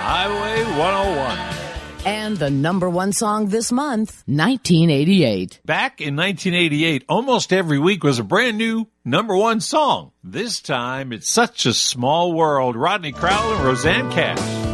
Highway 101. And the number one song this month, 1988. Back in 1988, almost every week was a brand new number one song. This time, it's Such a Small World. Rodney Crowell and Rosanne Cash.